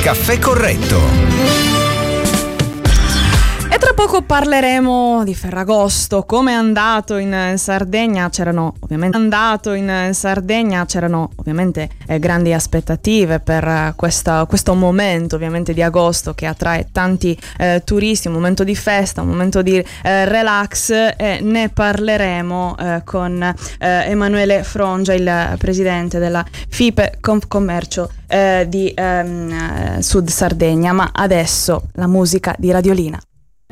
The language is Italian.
Caffè Corretto. E tra poco parleremo di Ferragosto, come è andato in Sardegna. C'erano ovviamente grandi aspettative per questo momento ovviamente di agosto che attrae tanti turisti, un momento di festa, un momento di relax, e ne parleremo con Emanuele Frongia, il presidente della FIPE Confcommercio di Sud Sardegna. Ma adesso la musica di Radiolina.